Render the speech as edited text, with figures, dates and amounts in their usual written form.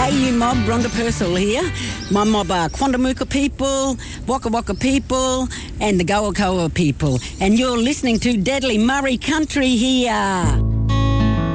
AU Mob, Rhonda Purcell here. My mob are Quandamooka people, Waka Waka people and the Goakoa people. And you're listening to Deadly Murray Country here.